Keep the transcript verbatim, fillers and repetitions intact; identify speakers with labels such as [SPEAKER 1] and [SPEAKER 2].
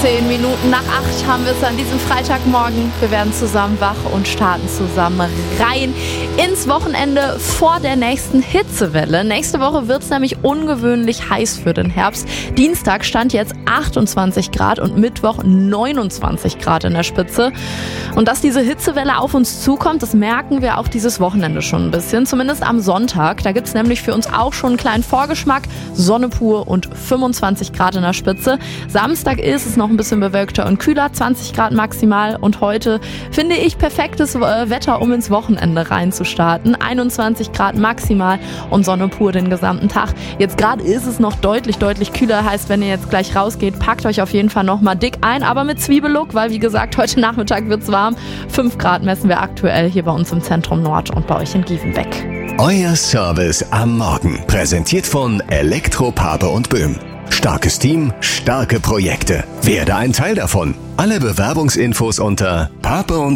[SPEAKER 1] Zehn Minuten nach acht haben wir es an diesem Freitagmorgen. Wir werden zusammen wach und starten zusammen rein ins Wochenende vor der nächsten Hitzewelle. Nächste Woche wird es nämlich ungewöhnlich heiß für den Herbst. Dienstag stand jetzt achtundzwanzig Grad und Mittwoch neunundzwanzig Grad in der Spitze. Und dass diese Hitzewelle auf uns zukommt, das merken wir auch dieses Wochenende schon ein bisschen. Zumindest am Sonntag. Da gibt es nämlich für uns auch schon einen kleinen Vorgeschmack. Sonne pur und fünfundzwanzig Grad in der Spitze. Samstag ist es noch ein bisschen bewölkter und kühler, zwanzig Grad maximal. Und heute finde ich perfektes Wetter, um ins Wochenende reinzustarten. einundzwanzig Grad maximal und Sonne pur den gesamten Tag. Jetzt gerade ist es noch deutlich, deutlich kühler. Heißt, wenn ihr jetzt gleich rausgeht, packt euch auf jeden Fall noch mal dick ein, aber mit Zwiebellook, weil wie gesagt, heute Nachmittag wird es warm. fünf Grad messen wir aktuell hier bei uns im Zentrum Nord und bei euch in Gievenbeck.
[SPEAKER 2] Euer Service am Morgen. Präsentiert von Elektro Pape und Böhm. Starkes Team, starke Projekte. Werde ein Teil davon. Alle Bewerbungsinfos unter pape und